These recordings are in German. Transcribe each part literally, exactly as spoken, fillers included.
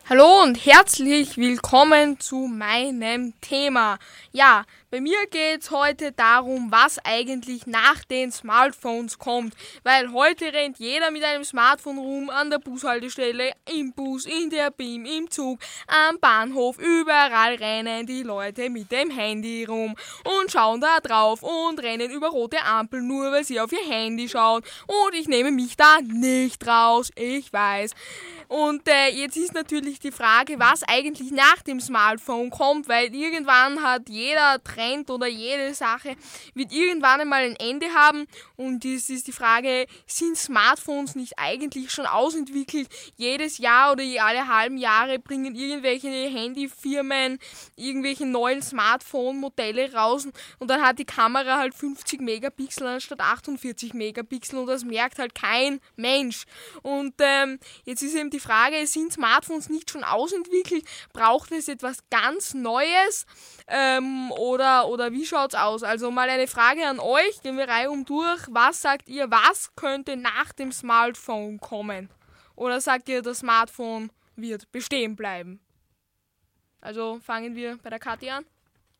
Hallo und herzlich willkommen zu meinem Thema. Ja, bei mir geht's heute darum, was eigentlich nach den Smartphones kommt. Weil heute rennt jeder mit einem Smartphone rum, an der Bushaltestelle, im Bus, in der B I M, im Zug, am Bahnhof. Überall rennen die Leute mit dem Handy rum und schauen da drauf und rennen über rote Ampeln, nur weil sie auf ihr Handy schauen. Und ich nehme mich da nicht raus, ich weiß. Und äh, jetzt ist natürlich die Frage, was eigentlich nach dem Smartphone kommt, weil irgendwann hat jeder Trend oder jede Sache wird irgendwann einmal ein Ende haben. Und es ist die Frage, sind Smartphones nicht eigentlich schon ausentwickelt? Jedes Jahr oder alle halben Jahre bringen irgendwelche Handyfirmen irgendwelche neuen Smartphone-Modelle raus und dann hat die Kamera halt fünfzig Megapixel anstatt achtundvierzig Megapixel und das merkt halt kein Mensch. Und ähm, jetzt ist eben die Frage, sind Smartphones nicht schon ausentwickelt? Braucht es etwas ganz Neues? Ähm, oder, oder wie schaut's aus? Also mal eine Frage an euch, gehen wir reihum durch. Was sagt ihr, was könnte nach dem Smartphone kommen? Oder sagt ihr, das Smartphone wird bestehen bleiben? Also fangen wir bei der Kathi an.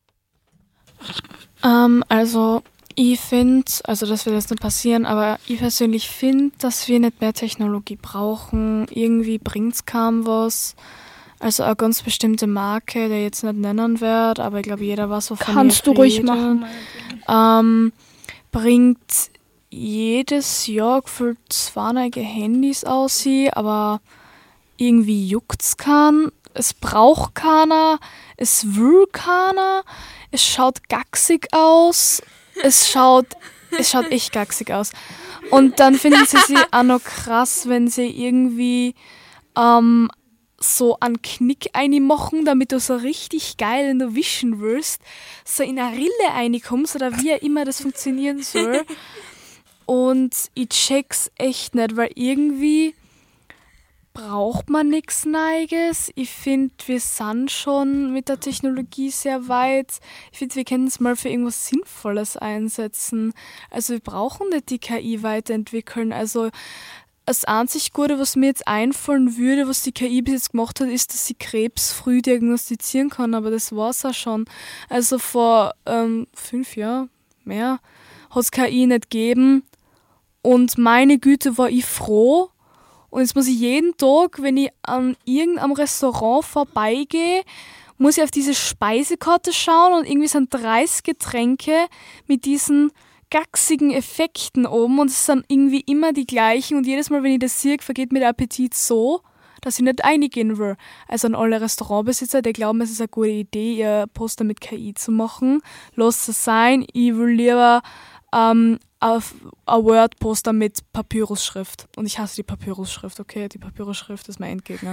Ähm, also ich finde, also das wird jetzt nicht passieren, aber ich persönlich finde, dass wir nicht mehr Technologie brauchen. Irgendwie bringt's kaum was. Also eine ganz bestimmte Marke, der ich jetzt nicht nennen wird, aber ich glaube, jeder weiß, wovon Kannst ich du rede. ruhig machen. Ähm, bringt jedes Jahr gefühlt zwei neue Handys aus, aber irgendwie juckt's keinen. Es braucht keiner, es will keiner, es schaut gacksig aus, es schaut, es schaut echt gacksig aus. Und dann finden sie sie auch noch krass, wenn sie irgendwie ähm, so einen Knick einmachen, damit du so richtig geil, wenn du wischen willst, so in eine Rille reinkommst oder wie auch immer das funktionieren soll. Und ich check's echt nicht, weil irgendwie braucht man nichts Neues. Ich finde, wir sind schon mit der Technologie sehr weit. Ich finde, wir können es mal für irgendwas Sinnvolles einsetzen. Also wir brauchen nicht die K I weiterentwickeln. Also das einzig Gute, was mir jetzt einfallen würde, was die K I bis jetzt gemacht hat, ist, dass sie Krebs früh diagnostizieren kann. Aber das war's auch schon. Also vor ähm, fünf Jahren, mehr, hat es K I nicht gegeben. Und meine Güte, war ich froh. Und jetzt muss ich jeden Tag, wenn ich an irgendeinem Restaurant vorbeigehe, muss ich auf diese Speisekarte schauen und irgendwie sind dreißig Getränke mit diesen gacksigen Effekten oben und es sind irgendwie immer die gleichen und jedes Mal, wenn ich das sehe, vergeht mir der Appetit so, dass ich nicht reingehen will. Also an alle Restaurantbesitzer, die glauben, es ist eine gute Idee, ihr Poster mit K I zu machen. Lasst es sein, ich will lieber ähm, auf ein Word-Poster mit Papyrus-Schrift. Und ich hasse die Papyrus-Schrift, okay? Die Papyrus-Schrift ist mein Endgegner.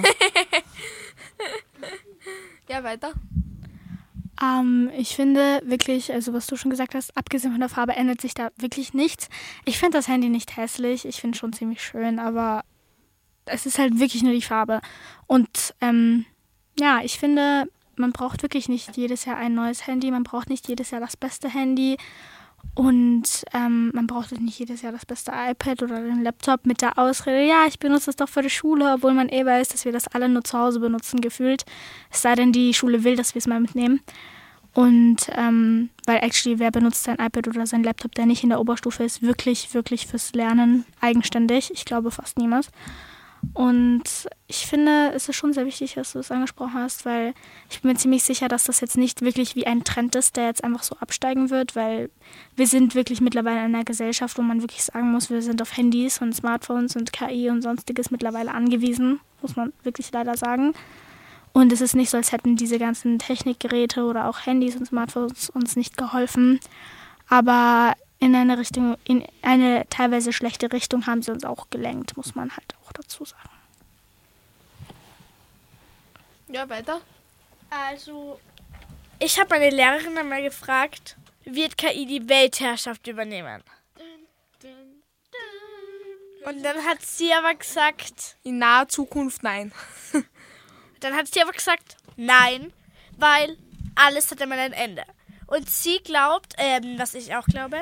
Ja, weiter. Ähm, ich finde wirklich, also was du schon gesagt hast, abgesehen von der Farbe ändert sich da wirklich nichts. Ich finde das Handy nicht hässlich, ich finde es schon ziemlich schön, aber es ist halt wirklich nur die Farbe. Und ähm, ja, ich finde, man braucht wirklich nicht jedes Jahr ein neues Handy, man braucht nicht jedes Jahr das beste Handy. Und ähm, man braucht nicht jedes Jahr das beste iPad oder den Laptop mit der Ausrede, ja, ich benutze das doch für die Schule, obwohl man eh weiß, dass wir das alle nur zu Hause benutzen, gefühlt. Es sei denn, die Schule will, dass wir es mal mitnehmen. Und ähm, weil actually, wer benutzt sein iPad oder sein Laptop, der nicht in der Oberstufe ist, wirklich, wirklich fürs Lernen eigenständig? Ich glaube fast niemand. Und ich finde, es ist schon sehr wichtig, dass du es angesprochen hast, weil ich bin mir ziemlich sicher, dass das jetzt nicht wirklich wie ein Trend ist, der jetzt einfach so absteigen wird, weil wir sind wirklich mittlerweile in einer Gesellschaft, wo man wirklich sagen muss, wir sind auf Handys und Smartphones und K I und sonstiges mittlerweile angewiesen, muss man wirklich leider sagen. Und es ist nicht so, als hätten diese ganzen Technikgeräte oder auch Handys und Smartphones uns nicht geholfen, aber in eine Richtung, in eine teilweise schlechte Richtung haben sie uns auch gelenkt, muss man halt auch dazu sagen. Ja, weiter. Also, ich habe meine Lehrerin einmal gefragt, wird K I die Weltherrschaft übernehmen? Und dann hat sie aber gesagt... In naher Zukunft nein. Dann hat sie aber gesagt, nein, weil alles hat immer ein Ende. Und sie glaubt, ähm, was ich auch glaube,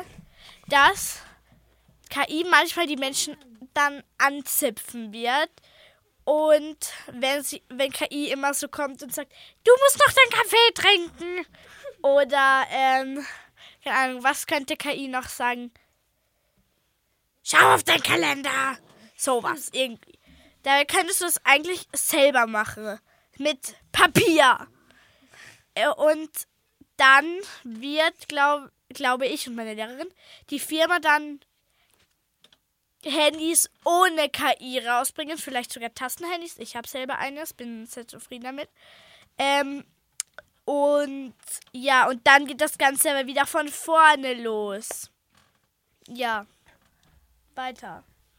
dass K I manchmal die Menschen dann anzipfen wird Und wenn, sie, wenn K I immer so kommt und sagt, du musst noch deinen Kaffee trinken. Oder, ähm, keine Ahnung, was könnte K I noch sagen? Schau auf deinen Kalender. Sowas, irgendwie. Da könntest du es eigentlich selber machen. Mit Papier. Und dann wird, glaube glaube ich und meine Lehrerin, die Firma dann Handys ohne K I rausbringen. Vielleicht sogar Tastenhandys. Ich habe selber eines, bin sehr zufrieden damit. Ähm, und ja, und dann geht das Ganze aber wieder von vorne los. Ja. Weiter.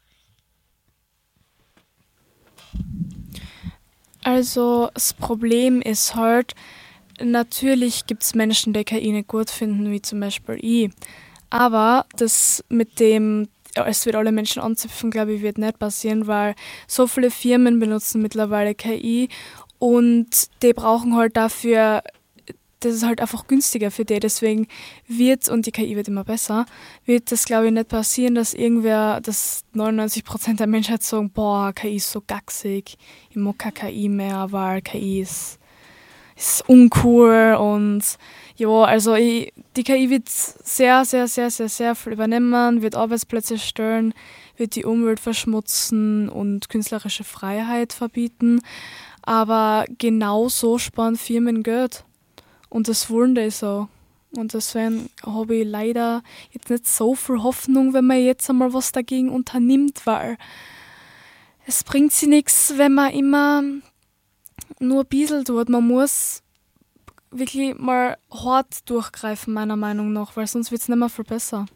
Also das Problem ist halt, natürlich gibt es Menschen, die K I nicht gut finden, wie zum Beispiel ich. Aber das mit dem, es wird alle Menschen anzapfen, glaube ich, wird nicht passieren, weil so viele Firmen benutzen mittlerweile K I und die brauchen halt dafür, das ist halt einfach günstiger für die, deswegen wird, und die K I wird immer besser, wird das, glaube ich, nicht passieren, dass irgendwer, dass neunundneunzig Prozent der Menschheit sagen, boah, K I ist so gaxig, ich mag keine K I mehr, weil K I ist, ist uncool und ja, also ich, die K I wird sehr, sehr, sehr, sehr, sehr viel übernehmen, wird Arbeitsplätze stellen, wird die Umwelt verschmutzen und künstlerische Freiheit verbieten, aber genau so sparen Firmen Geld. Und das wollen die so. Und deswegen habe ich leider jetzt nicht so viel Hoffnung, wenn man jetzt einmal was dagegen unternimmt, weil es bringt sich nichts, wenn man immer nur ein bisschen tut. Man muss wirklich mal hart durchgreifen, meiner Meinung nach, weil sonst wird es nicht mehr viel besser.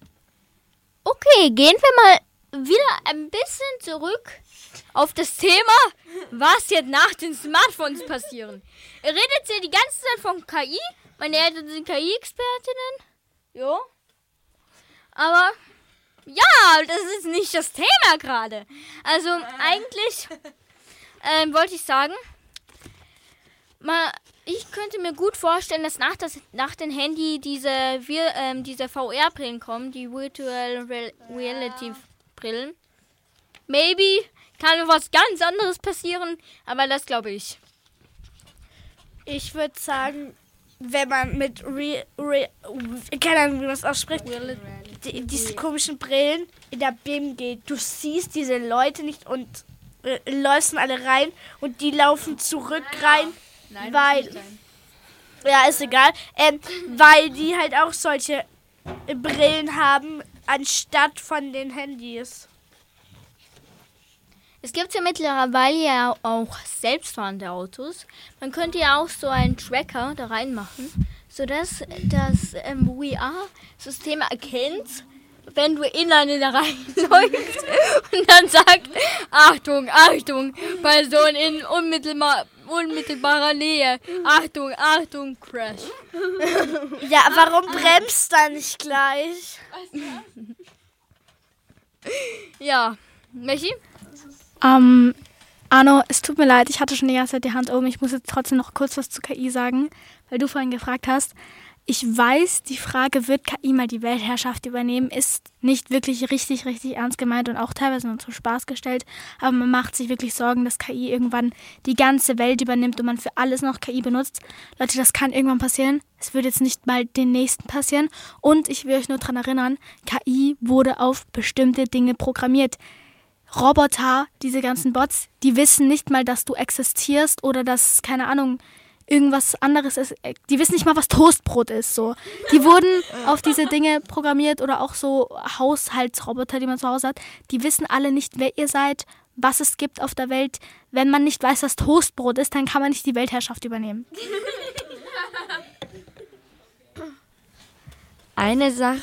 Okay, gehen wir mal wieder ein bisschen zurück auf das Thema, was jetzt nach den Smartphones passieren. Ihr redet ja die ganze Zeit von K I. Meine Eltern sind K I-Expertinnen. Jo. Aber ja, das ist nicht das Thema gerade. Also eigentlich ähm, wollte ich sagen, mal, ich könnte mir gut vorstellen, dass nach, das, nach dem Handy diese, wir, ähm, diese V R-Brillen kommen, die Virtual Real- Reality-Brillen. Maybe kann was ganz anderes passieren, aber das glaube ich. Ich würde sagen, wenn man mit Re, Re, keine Ahnung, wie man es ausspricht, die, diese komischen Brillen in der B I M geht, du siehst diese Leute nicht und äh, läufst alle rein und die laufen zurück rein, Nein, weil, ja, ist egal, ähm, weil die halt auch solche Brillen haben, anstatt von den Handys. Es gibt ja mittlerweile ja auch selbstfahrende Autos. Man könnte ja auch so einen Tracker da reinmachen, sodass das ähm, V R-System erkennt, wenn du in eine da reinläufst und dann sagt, Achtung, Achtung, Person in unmittelbar, unmittelbarer Nähe, Achtung, Achtung, Crash. Ja, warum bremst da nicht gleich? Ja, Michi? Ähm, Arno, es tut mir leid, ich hatte schon die ganze Zeit die Hand oben. Ich muss jetzt trotzdem noch kurz was zu K I sagen, weil du vorhin gefragt hast. Ich weiß, die Frage, wird K I mal die Weltherrschaft übernehmen, ist nicht wirklich richtig, richtig ernst gemeint und auch teilweise nur zum Spaß gestellt. Aber man macht sich wirklich Sorgen, dass K I irgendwann die ganze Welt übernimmt und man für alles noch K I benutzt. Leute, das kann irgendwann passieren. Es wird jetzt nicht mal den nächsten passieren. Und ich will euch nur daran erinnern, K I wurde auf bestimmte Dinge programmiert. Roboter, diese ganzen Bots, die wissen nicht mal, dass du existierst oder dass, keine Ahnung, irgendwas anderes ist. Die wissen nicht mal, was Toastbrot ist. So. Die wurden auf diese Dinge programmiert oder auch so Haushaltsroboter, die man zu Hause hat. Die wissen alle nicht, wer ihr seid, was es gibt auf der Welt. Wenn man nicht weiß, was Toastbrot ist, dann kann man nicht die Weltherrschaft übernehmen. Eine Sache,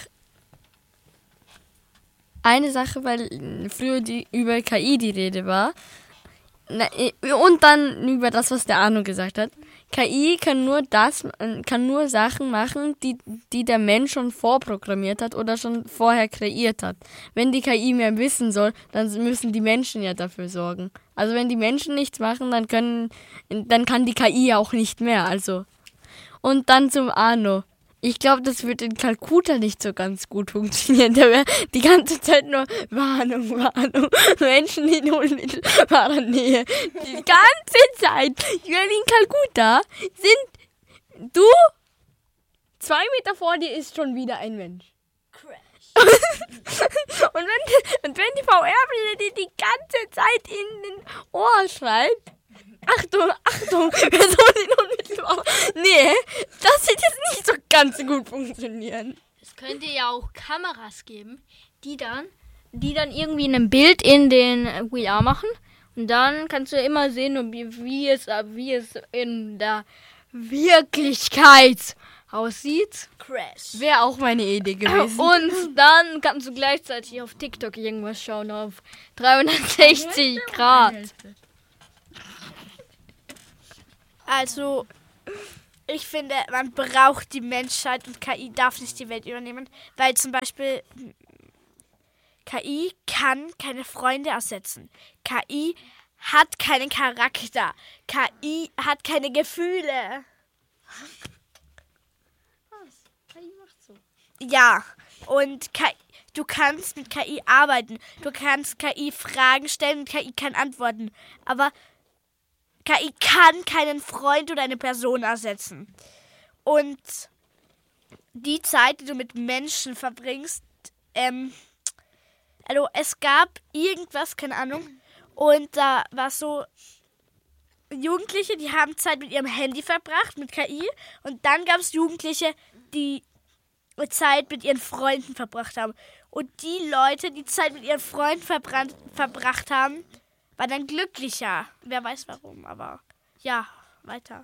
eine Sache, weil früher die, über K I die Rede war. Na, und dann über das, was der Arno gesagt hat. K I kann nur das, kann nur Sachen machen, die, die der Mensch schon vorprogrammiert hat oder schon vorher kreiert hat. Wenn die K I mehr wissen soll, dann müssen die Menschen ja dafür sorgen. Also wenn die Menschen nichts machen, dann können, dann kann die K I ja auch nicht mehr. Also. Und dann zum Arno. Ich glaube, das wird in Kalkutta nicht so ganz gut funktionieren. Da wäre die ganze Zeit nur Warnung, Warnung. Menschen in unmittelbarer Nähe. Die ganze Zeit. Ich meine, in Kalkutta sind du zwei Meter vor dir ist schon wieder ein Mensch. Crash. und, wenn, und wenn die V R-Brille dir die ganze Zeit in den Ohr schreit, Achtung, Achtung, Person in unmittelbarer Nee, das wird jetzt nicht so ganz gut funktionieren. Es könnte ja auch Kameras geben, die dann, die dann irgendwie ein Bild in den V R machen. Und dann kannst du immer sehen, wie, wie, es, wie es in der Wirklichkeit aussieht. Crash. Wäre auch meine Idee gewesen. Und dann kannst du gleichzeitig auf TikTok irgendwas schauen auf dreihundertsechzig Grad. Also, ich finde, man braucht die Menschheit und K I darf nicht die Welt übernehmen, weil zum Beispiel K I kann keine Freunde ersetzen. K I hat keinen Charakter. K I hat keine Gefühle. Was? K I macht so. Ja, und K I, du kannst mit K I arbeiten. Du kannst K I Fragen stellen und K I kann antworten. Aber K I kann keinen Freund oder eine Person ersetzen. Und die Zeit, die du mit Menschen verbringst, ähm, also es gab irgendwas, keine Ahnung, und da war so, Jugendliche, die haben Zeit mit ihrem Handy verbracht, mit K I, und dann gab es Jugendliche, die Zeit mit ihren Freunden verbracht haben. Und die Leute, die Zeit mit ihren Freunden verbrannt, verbracht haben, war dann glücklicher. Wer weiß warum, aber ja, weiter.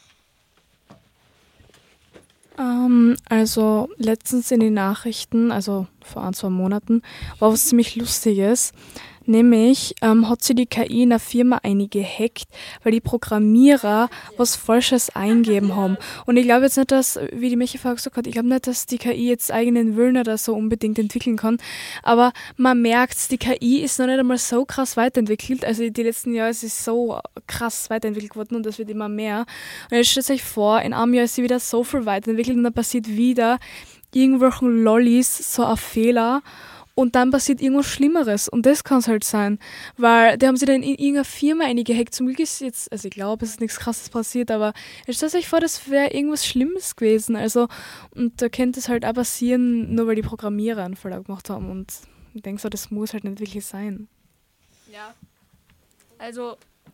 Ähm, also letztens in den Nachrichten, also vor ein, zwei Monaten, war was ziemlich Lustiges. Nämlich ähm, hat sie die K I in einer Firma eingehackt, weil die Programmierer was Falsches eingeben haben. Und ich glaube jetzt nicht, dass, wie die Michi vorher gesagt hat, ich glaube nicht, dass die K I jetzt eigenen Willen oder so unbedingt entwickeln kann. Aber man merkt, die K I ist noch nicht einmal so krass weiterentwickelt. Also die letzten Jahre ist sie so krass weiterentwickelt worden und das wird immer mehr. Und jetzt stellt euch vor, in einem Jahr ist sie wieder so viel weiterentwickelt und dann passiert wieder irgendwelchen Lollis so ein Fehler. Und dann passiert irgendwas Schlimmeres. Und das kann es halt sein. Weil die haben sich dann in irgendeiner Firma eingehackt. Zum Glück ist jetzt, also ich glaube, es ist nichts Krasses passiert, aber jetzt stellt euch vor, das wäre irgendwas Schlimmes gewesen. Also, und da könnte es halt auch passieren, nur weil die Programmierer einen Fehler gemacht haben. Und ich denke so, das muss halt nicht wirklich sein. Ja. Also,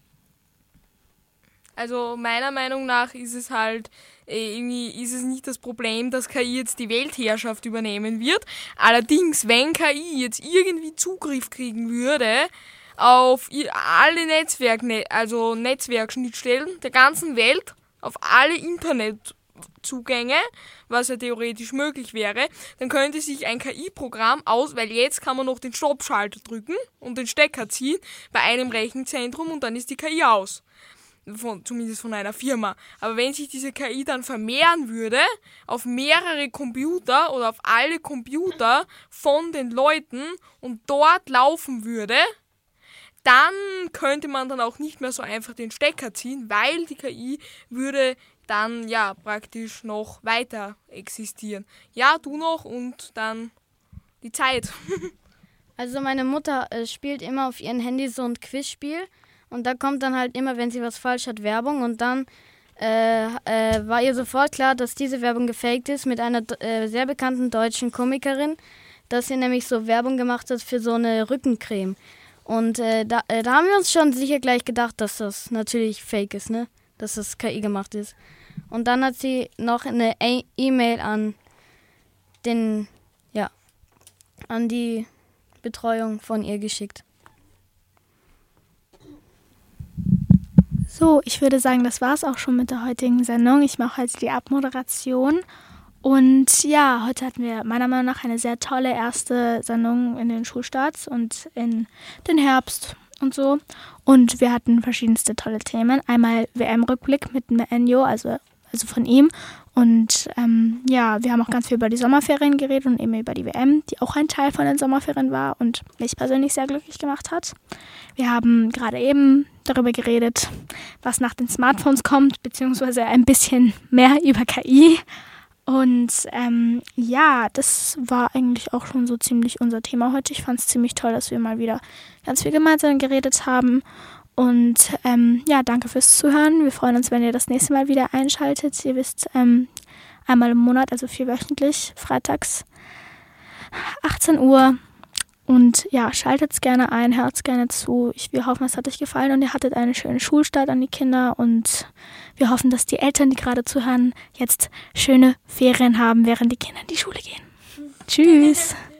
also meiner Meinung nach ist es halt, äh, irgendwie ist es nicht das Problem, dass K I jetzt die Weltherrschaft übernehmen wird. Allerdings, wenn K I jetzt irgendwie Zugriff kriegen würde auf alle Netzwerk, also Netzwerkschnittstellen der ganzen Welt, auf alle Internetzugänge, was ja theoretisch möglich wäre, dann könnte sich ein K I-Programm aus, weil jetzt kann man noch den Stoppschalter drücken und den Stecker ziehen bei einem Rechenzentrum und dann ist die K I aus. Von, zumindest von einer Firma. Aber wenn sich diese K I dann vermehren würde auf mehrere Computer oder auf alle Computer von den Leuten und dort laufen würde, dann könnte man dann auch nicht mehr so einfach den Stecker ziehen, weil die K I würde dann ja praktisch noch weiter existieren. Ja, du noch und dann die Zeit. Also meine Mutter äh, spielt immer auf ihrem Handy so ein Quizspiel. Und da kommt dann halt immer, wenn sie was falsch hat, Werbung. Und dann äh, äh, war ihr sofort klar, dass diese Werbung gefaked ist mit einer äh, sehr bekannten deutschen Komikerin, dass sie nämlich so Werbung gemacht hat für so eine Rückencreme. Und äh, da, äh, da haben wir uns schon sicher gleich gedacht, dass das natürlich fake ist, ne? Dass das K I gemacht ist. Und dann hat sie noch eine E-Mail an den, ja, an die Betreuung von ihr geschickt. So, ich würde sagen, das war es auch schon mit der heutigen Sendung. Ich mache heute die Abmoderation. Und ja, heute hatten wir meiner Meinung nach eine sehr tolle erste Sendung in den Schulstarts und in den Herbst und so. Und wir hatten verschiedenste tolle Themen. Einmal W M-Rückblick mit Enjo, also, also von ihm. Und ähm, ja, wir haben auch ganz viel über die Sommerferien geredet und eben über die W M, die auch ein Teil von den Sommerferien war und mich persönlich sehr glücklich gemacht hat. Wir haben gerade eben darüber geredet, was nach den Smartphones kommt, beziehungsweise ein bisschen mehr über K I. Und ähm, ja, das war eigentlich auch schon so ziemlich unser Thema heute. Ich fand es ziemlich toll, dass wir mal wieder ganz viel gemeinsam geredet haben. Und ähm, ja, danke fürs Zuhören. Wir freuen uns, wenn ihr das nächste Mal wieder einschaltet. Ihr wisst, ähm, einmal im Monat, also vierwöchentlich, freitags, achtzehn Uhr. Und ja, schaltet's gerne ein, hört's gerne zu. Ich, wir hoffen, es hat euch gefallen und ihr hattet einen schönen Schulstart an die Kinder. Und wir hoffen, dass die Eltern, die gerade zuhören, jetzt schöne Ferien haben, während die Kinder in die Schule gehen. Tschüss!